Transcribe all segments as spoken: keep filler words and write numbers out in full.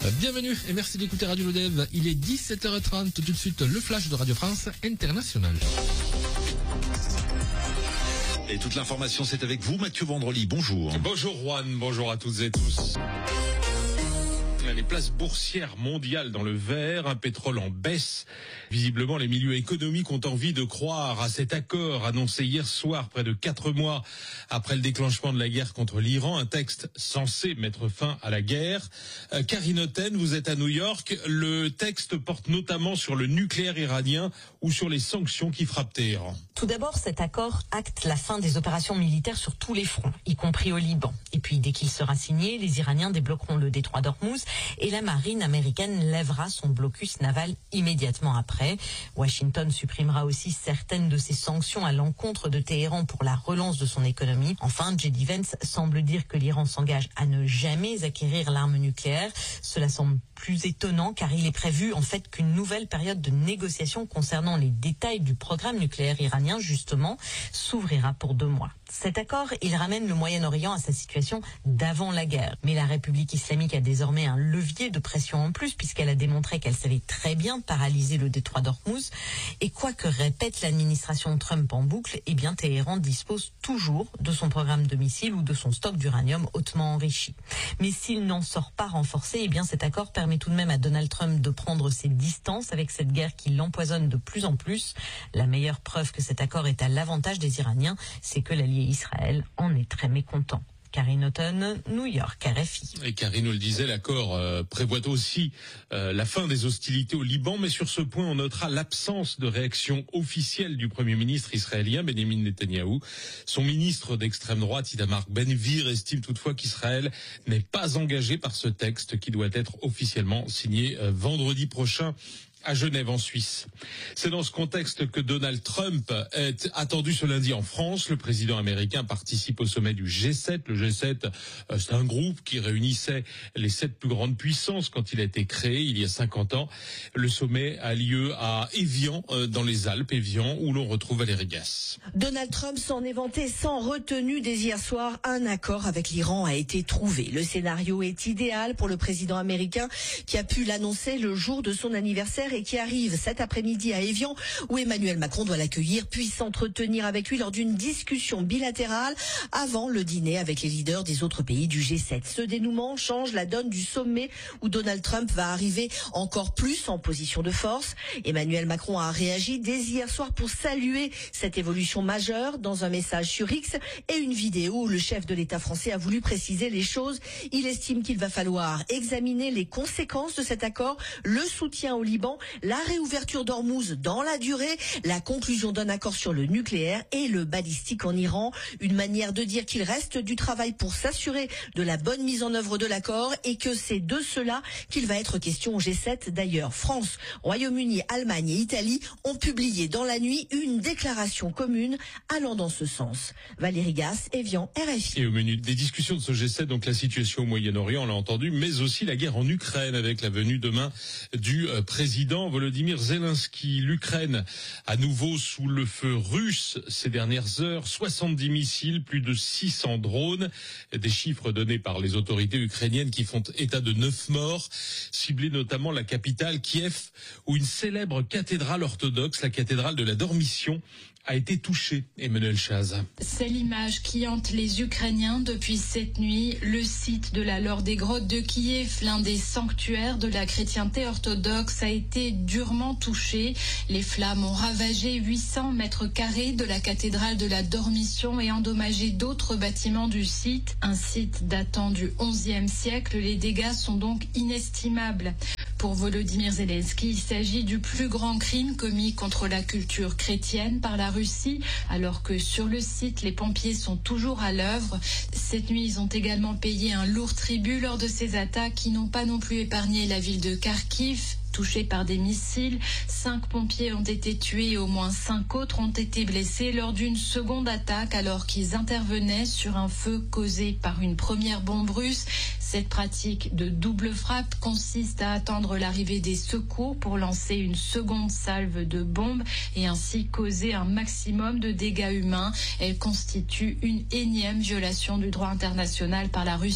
Bienvenue et merci d'écouter Radio Lodève. Il est dix-sept heures trente, tout de suite le flash de Radio France International. Et toute l'information, c'est avec vous, Mathieu Vendrely. Bonjour. Bonjour Juan, bonjour à toutes et tous. Les places boursières mondiales dans le vert, un pétrole en baisse. Visiblement, les milieux économiques ont envie de croire à cet accord annoncé hier soir, près de quatre mois après le déclenchement de la guerre contre l'Iran, un texte censé mettre fin à la guerre. Euh, Karine Oten, vous êtes à New York. Le texte porte notamment sur le nucléaire iranien ou sur les sanctions qui frappent Téhéran. Tout d'abord, cet accord acte la fin des opérations militaires sur tous les fronts, y compris au Liban. Et puis, dès qu'il sera signé, les Iraniens débloqueront le détroit d'Ormuz et la marine américaine lèvera son blocus naval immédiatement après. Washington supprimera aussi certaines de ses sanctions à l'encontre de Téhéran pour la relance de son économie. Enfin, J D Vance semble dire que l'Iran s'engage à ne jamais acquérir l'arme nucléaire. Cela semble plus étonnant car il est prévu en fait qu'une nouvelle période de négociation concernant les détails du programme nucléaire iranien justement s'ouvrira pour deux mois. Cet accord, il ramène le Moyen-Orient à sa situation d'avant la guerre. Mais la République islamique a désormais un levier de pression en plus puisqu'elle a démontré qu'elle savait très bien paralyser le détroit d'Ormuz. Et quoi que répète l'administration Trump en boucle, eh bien Téhéran dispose toujours de son programme de missiles ou de son stock d'uranium hautement enrichi. Mais s'il n'en sort pas renforcé, eh bien cet accord permet tout de même à Donald Trump de prendre ses distances avec cette guerre qui l'empoisonne de plus en plus. La meilleure preuve que cet accord est à l'avantage des Iraniens, c'est que l'allié Israël en est très mécontent. Karine Oten, New York, R F I. Et Karine nous le disait, l'accord euh, prévoit aussi euh, la fin des hostilités au Liban, mais sur ce point, on notera l'absence de réaction officielle du Premier ministre israélien, Benjamin Netanyahou. Son ministre d'extrême droite, Itamar Ben-Gvir, estime toutefois qu'Israël n'est pas engagé par ce texte qui doit être officiellement signé euh, vendredi prochain à Genève, en Suisse. C'est dans ce contexte que Donald Trump est attendu ce lundi en France. Le président américain participe au sommet du G sept. Le G sept, c'est un groupe qui réunissait les sept plus grandes puissances quand il a été créé il y a cinquante ans. Le sommet a lieu à Évian, dans les Alpes, Évian, où l'on retrouve Valérie Gasse. Donald Trump s'en est vanté sans retenue dès hier soir. Un accord avec l'Iran a été trouvé. Le scénario est idéal pour le président américain qui a pu l'annoncer le jour de son anniversaire et qui arrive cet après-midi à Évian où Emmanuel Macron doit l'accueillir puis s'entretenir avec lui lors d'une discussion bilatérale avant le dîner avec les leaders des autres pays du G sept. Ce dénouement change la donne du sommet où Donald Trump va arriver encore plus en position de force. Emmanuel Macron a réagi dès hier soir pour saluer cette évolution majeure dans un message sur X et une vidéo où le chef de l'État français a voulu préciser les choses. Il estime qu'il va falloir examiner les conséquences de cet accord, le soutien au Liban, la réouverture d'Ormuz dans la durée, la conclusion d'un accord sur le nucléaire et le balistique en Iran. Une manière de dire qu'il reste du travail pour s'assurer de la bonne mise en œuvre de l'accord et que c'est de cela qu'il va être question au G sept. D'ailleurs, France, Royaume-Uni, Allemagne et Italie ont publié dans la nuit une déclaration commune allant dans ce sens. Valérie Gasse, Évian, R F I. Et au menu des discussions de ce G sept, donc la situation au Moyen-Orient, on l'a entendu, mais aussi la guerre en Ukraine avec la venue demain du euh, président Volodymyr Zelensky. L'Ukraine à nouveau sous le feu russe ces dernières heures. soixante-dix missiles, plus de six cents drones. Des chiffres donnés par les autorités ukrainiennes qui font état de neuf morts, ciblés notamment la capitale Kiev, où une célèbre cathédrale orthodoxe, la cathédrale de la Dormition, a été touchée. Emmanuel Chaz. C'est l'image qui hante les Ukrainiens depuis cette nuit. Le site de la Laure des Grottes de Kiev, l'un des sanctuaires de la chrétienté orthodoxe, a été durement touché. Les flammes ont ravagé huit cents mètres carrés de la cathédrale de la Dormition et endommagé d'autres bâtiments du site. Un site datant du onzième siècle, les dégâts sont donc inestimables. Pour Volodymyr Zelensky, il s'agit du plus grand crime commis contre la culture chrétienne par la Russie, alors que sur le site, les pompiers sont toujours à l'œuvre. Cette nuit, ils ont également payé un lourd tribut lors de ces attaques qui n'ont pas non plus épargné la ville de Kharkiv, touchée par des missiles. Cinq pompiers ont été tués et au moins cinq autres ont été blessés lors d'une seconde attaque alors qu'ils intervenaient sur un feu causé par une première bombe russe. Cette pratique de double frappe consiste à attendre l'arrivée des secours pour lancer une seconde salve de bombes et ainsi causer un maximum de dégâts humains. Elle constitue une énième violation du droit international par la Russie.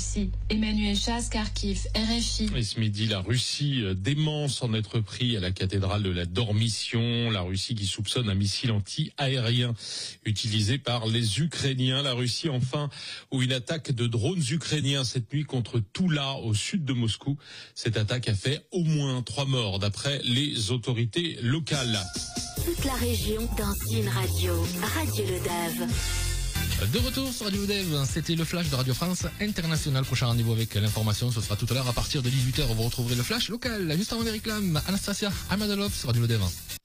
Emmanuel Chasse, Kharkiv, R F I. Et ce midi, la Russie dément s'en être pris à la cathédrale de la Dormition. La Russie qui soupçonne un missile anti-aérien utilisé par les Ukrainiens. La Russie, enfin, où une attaque de drones ukrainiens cette nuit contre Toula, au sud de Moscou. Cette attaque a fait au moins trois morts, d'après les autorités locales. Toute la région dans une radio. Radio Le Dave. De retour sur Radio Dev, c'était le flash de Radio France International. Prochain rendez-vous avec l'information, ce sera tout à l'heure à partir de dix-huit heures. Vous retrouverez le flash local. Juste avant les réclames, Anastasia Amadolov sur Radio Dev.